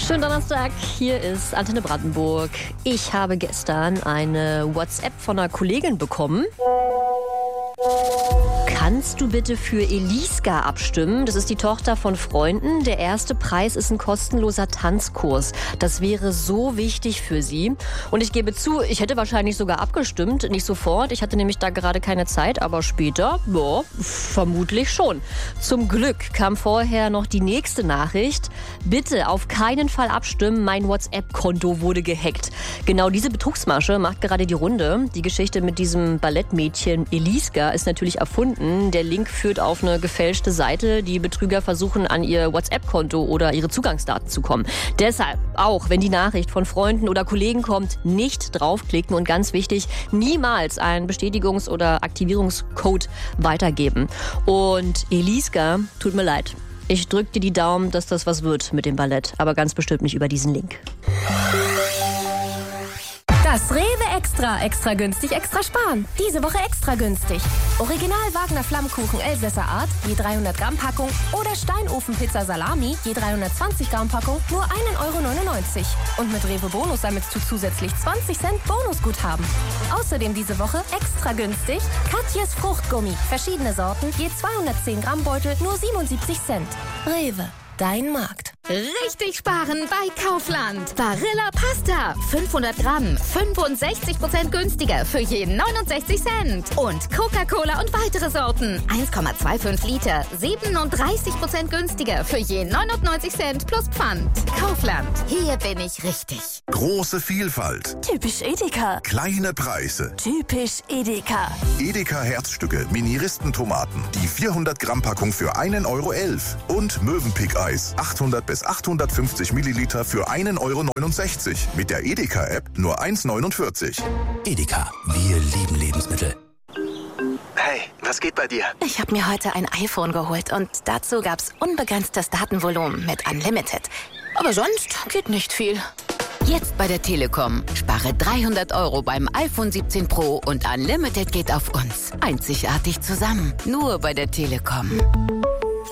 Schönen Donnerstag, hier ist Antenne Brandenburg. Ich habe gestern eine WhatsApp von einer Kollegin bekommen. Kannst du bitte für Eliska abstimmen? Das ist die Tochter von Freunden. Der erste Preis ist ein kostenloser Tanzkurs. Das wäre so wichtig für sie. Und ich gebe zu, ich hätte wahrscheinlich sogar abgestimmt. Nicht sofort, ich hatte nämlich da gerade keine Zeit. Aber später, ja, vermutlich schon. Zum Glück kam vorher noch die nächste Nachricht. Bitte auf keinen Fall abstimmen, mein WhatsApp-Konto wurde gehackt. Genau diese Betrugsmasche macht gerade die Runde. Die Geschichte mit diesem Ballettmädchen Eliska ist natürlich erfunden. Der Link führt auf eine gefälschte Seite. Die Betrüger versuchen, an ihr WhatsApp-Konto oder ihre Zugangsdaten zu kommen. Deshalb, auch wenn die Nachricht von Freunden oder Kollegen kommt, nicht draufklicken und ganz wichtig, niemals einen Bestätigungs- oder Aktivierungscode weitergeben. Und Eliska, tut mir leid. Ich drück dir die Daumen, dass das was wird mit dem Ballett, aber ganz bestimmt nicht über diesen Link. Das Rewe Extra günstig, extra sparen. Diese Woche extra günstig. Original Wagner Flammkuchen Elsässer Art, je 300 Gramm Packung oder Steinofenpizza Salami, je 320 Gramm Packung, nur 1,99 €. Und mit Rewe Bonus sammelst du zusätzlich 20 Cent Bonusguthaben. Außerdem diese Woche extra günstig Katjes Fruchtgummi. Verschiedene Sorten, je 210 Gramm Beutel, nur 77 Cent. Rewe. Dein Markt. Richtig sparen bei Kaufland. Barilla Pasta. 500 Gramm. 65% günstiger für je 69 Cent. Und Coca-Cola und weitere Sorten. 1,25 Liter. 37% günstiger für je 99 Cent plus Pfand. Kaufland. Hier bin ich richtig. Große Vielfalt. Typisch Edeka. Kleine Preise. Typisch Edeka. Edeka Herzstücke, Miniristentomaten. Die 400 Gramm Packung für 1,11 €. Und Mövenpick-Eis. 800 bis 850 Milliliter für 1,69 € Mit der Edeka-App nur 1,49 €. Edeka, wir lieben Lebensmittel. Hey, was geht bei dir? Ich habe mir heute ein iPhone geholt und dazu gab's unbegrenztes Datenvolumen mit Unlimited. Aber sonst geht nicht viel. Jetzt bei der Telekom. Spare 300 € beim iPhone 17 Pro und Unlimited geht auf uns. Einzigartig zusammen. Nur bei der Telekom.